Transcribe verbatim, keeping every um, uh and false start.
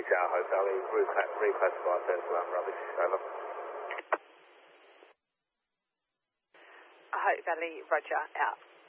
Tower, Hope Valley, reclass- reclassified as um, rubbish, over. Hope Valley, roger, out.